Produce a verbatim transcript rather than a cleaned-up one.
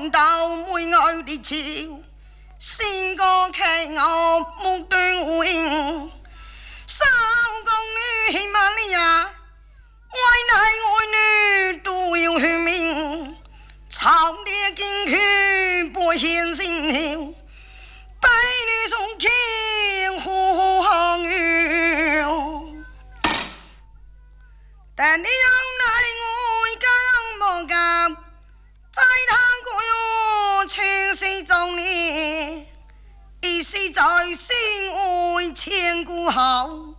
望到妹爱的笑，先个看我目断无影，少宫女喜玛利亚，爱男爱女都有血命，长烈金曲不显心头，百女送情呼红雨，但你要来我敢莫敢。在他国哟，全是中年，一时在心爱千古好。